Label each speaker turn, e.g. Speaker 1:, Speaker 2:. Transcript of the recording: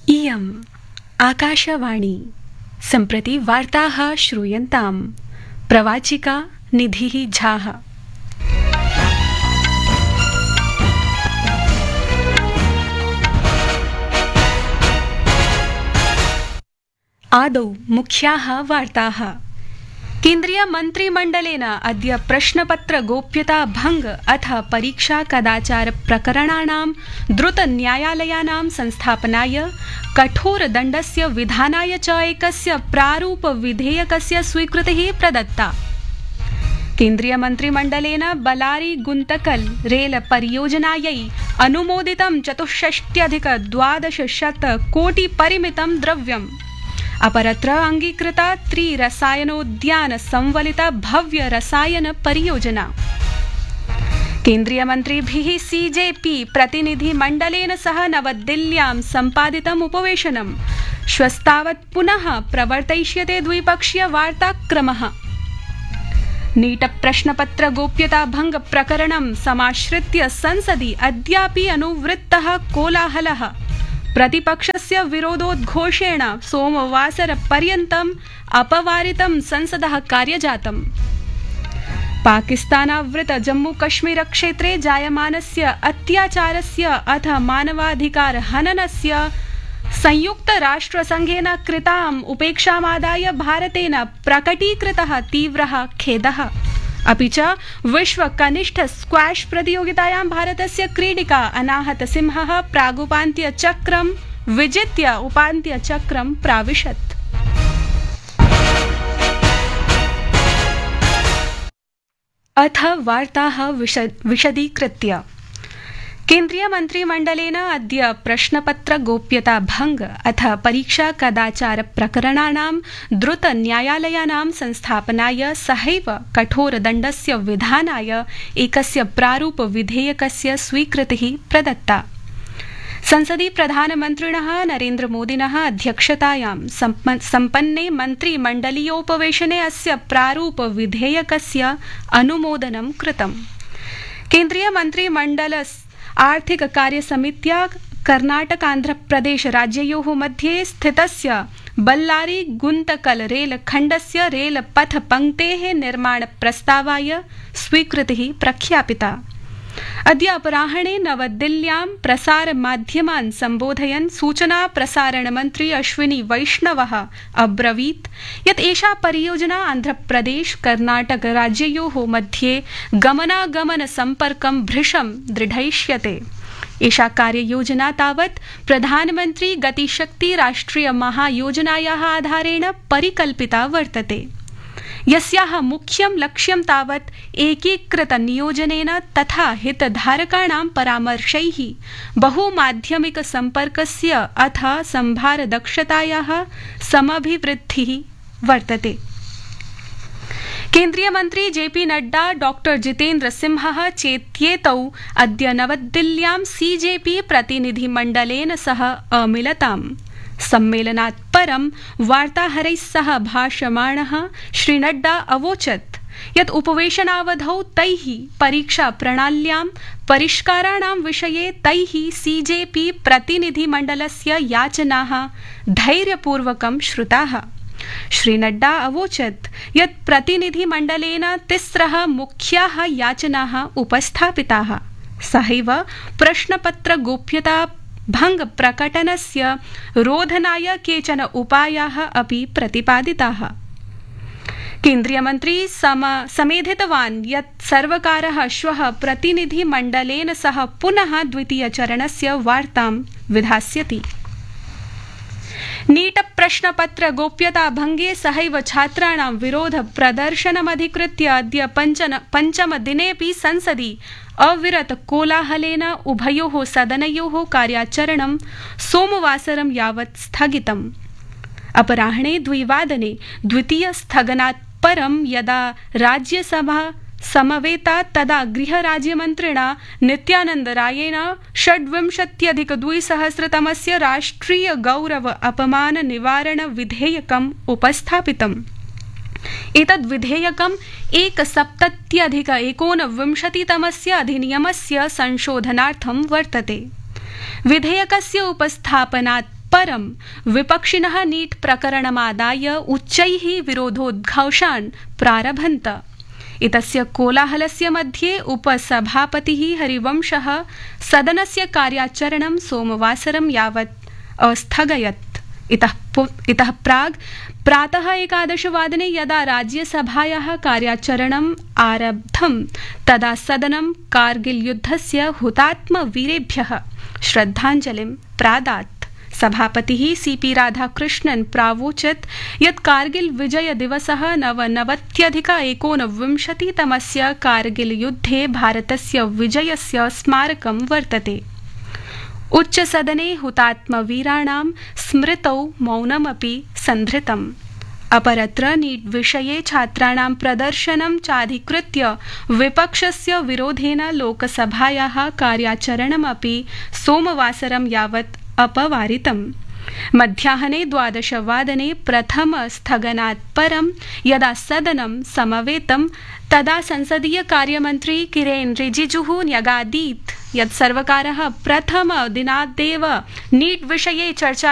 Speaker 1: इयम् आकाशवाणी सम्प्रति वार्ताः श्रूयन्ताम्। प्रवाचिका निधिः झाः। आदौ मुख्याः वार्ताः। केन्द्रीय मन्त्रिमण्डलेन अद्य प्रश्नपत्र गोप्यता भंग अथ परीक्षा कदाचार प्रकरणानां द्रुत न्यायालयानां संस्थापनाय कठोरदण्डस्य विधानाय च एकस्य प्रारूप विधेयकस्य स्वीकृतिः प्रदत्ता। केन्द्रीय मन्त्रिमण्डलेन बलारी गुन्तकल रेल परियोजनायै अनुमोदितं 64,1200 कोटि परिमितं द्रव्यम्। अपरत्र अंगीकृता त्रिरसायनोद्यान संवलिता भव्य रसायन परियोजना। केन्द्रीय मन्त्रिभिः सीजेपी प्रतिनिधिमण्डलेन सह नवदिल्ल्यां सम्पादितम् उपवेशनम्। श्वस्तावत् पुनः प्रवर्तयिष्यते द्विपक्षीय वार्ताक्रमः। नीट प्रश्नपत्र गोप्यता भंग प्रकरणं समाश्रित्य संसदि अद्यापि अनुवृत्तः कोलाहलः। प्रतिपक्षस्य विरोधोद्घोषेण सोमवासरपर्यन्तम् अपवारितं संसदः कार्यजातम्। पाकिस्तानावृत जम्मूकश्मीरक्षेत्रे जायमानस्य अत्याचारस्य अथ मानवाधिकार हननस्य संयुक्तराष्ट्रसंघेन कृताम् उपेक्षामादाय भारतेन प्रकटीकृतः तीव्रः खेदः। अपि च विश्व कनिष्ठ स्क्वाश प्रतियोगितायां भारतस्य क्रीडिका अनाहत सिंहः प्रागुपान्त्यचक्रं विजित्य उपान्त्यचक्रं प्राविशत्। अथ वार्ताः विशदीकृत्य। केन्द्रीय मन्त्रिमण्डलेन अद्य प्रश्नपत्र गोप्यता भंग अथ परीक्षा कदाचार प्रकरणानां द्रुत न्यायालयानां संस्थापनाय सहैव कठोरदण्डस्य विधानाय एकस्य प्रारूप विधेयकस्य स्वीकृतिः प्रदत्ता। संसदि प्रधानमन्त्रिणः नरेन्द्रमोदिनः अध्यक्षतायां सम्पन्ने मन्त्रिमण्डलीयोपवेशने अस्य प्रारूप विधेयकस्य अनुमोदनं कृतम्। केन्द्रीय मन्त्रिमण्डल आर्थिक कार्यसमित्या कर्णाटकान्ध्रप्रदेश राज्ययोः मध्ये स्थितस्य बल्लारी गुन्तकल रेलखण्डस्य रेलपथपङ्क्तेः निर्माणप्रस्तावाय स्वीकृतिः प्रख्यापिता। अद्य अपराह्णे नवदिल्ल्यां प्रसारमाध्यमान् सम्बोधयन् सूचना प्रसारणमन्त्री अश्विनी वैष्णवः अब्रवीत् यत् एषा परियोजना आन्ध्रप्रदेश कर्णाटक राज्ययोः मध्ये गमनागमन सम्पर्कं भृशं दृढयिष्यते। एषा कार्ययोजना तावत् प्रधानमन्त्री गतिशक्ति राष्ट्रिय महायोजनायाः आधारेण परिकल्पिता वर्तते, यस्याः मुख्यं लक्ष्यं तावत् एकीकृत नियोजनेन तथा हितधारकाणां परामर्शैः बहुमाध्यमिक सम्पर्कस्य अथ सम्भारदक्षतायाः समभिवृद्धिः वर्तते। केन्द्रीय मन्त्री जेपी नड्डा डॉक्टर जितेन्द्र सिंहः चेत्येतौ अद्य नवदिल्ल्यां सीजेपी प्रतिनिधिमण्डलेन सह अमिलताम्। सम्मेलनात् परं वार्ताहरैः सह भाषमाणः श्री नड्डा अवोचत् यत् उपवेशनावधौ तैः परीक्षा प्रणाल्यां परिष्काराणां विषये तैः सीजेपी प्रतिनिधिमण्डलस्य याचनाः धैर्यपूर्वकं श्रुताः। श्री नड्डा अवोचत् यत् प्रतिनिधिमण्डलेन तिस्रः मुख्याः याचनाः उपस्थापिताः। सहैव प्रश्नपत्र गोप्यता भंग प्रकटनस्य रोधनाय केचन उपायाः अपि प्रतिपादिताः। केन्द्रीय मन्त्री समेधितवान् यत् सर्वकारः श्वः प्रतिनिधिमण्डलेन सह पुनः द्वितीयचरणस्य वार्तां विधास्यति। नीट प्रश्नपत्र गोप्यता भंगे सहैव छात्राणां विरोध प्रदर्शनमधिकृत्य अद्य पञ्चम दिनेऽपि संसदि अविरत कोलाहलेन उभयोः सदनयोः कार्याचरणं सोमवासरं यावत् स्थगितम्। अपराह्णे 2:00 द्वितीय स्थगनात् परं यदा राज्यसभा समवेता तदा गृहराज्यमन्त्रिणा नित्यानन्द रायेन 26,200 राष्ट्रिय गौरव अपमान निवारण विधेयकम् उपस्थापितम्। एतद् विधेयकम् 1,70,19 अधिनियमस्य संशोधनार्थं वर्तते। विधेयकस्य उपस्थापनात् परं विपक्षिणः नीट् प्रकरणमादाय उच्चैः विरोधोद्घोषान् प्रारभन्त। एतस्य कोलाहलस्य मध्ये उपसभापतिः हरिवंशः सदनस्य कार्याचरणं सोमवासरं यावत् अस्थगयत्। इतः प्राग् प्रातः 11 यदा राज्यसभायाः कार्याचरणम् आरब्धं तदा सदनं कारगिल युद्धस्य हुतात्मवीरेभ्यः श्रद्धाञ्जलिं प्रादात्। सभापतिः सीपी राधाकृष्णन् प्रावोचत् यत् कारगिल विजय दिवसः 99-19 कारगिल युद्धे भारतस्य विजयस्य स्मारकं वर्तते। उच्चसदने हुतात्मवीराणां स्मृतौ मौनमपि सन्धृतम्। अपरत्र नीट् विषये छात्राणां प्रदर्शनं चाधिकृत्य विपक्षस्य विरोधेन लोकसभायाः कार्याचरणमपि सोमवासरं यावत् अपवारितम्। मध्याह्ने 12 प्रथमस्थगनात् परं यदा सदनं समवेतं तदा संसदीय कार्यमन्त्री किरेन रिजिजुः न्यगादीत् यत् सर्वकारः प्रथमदिनादेव नीट् विषये चर्चा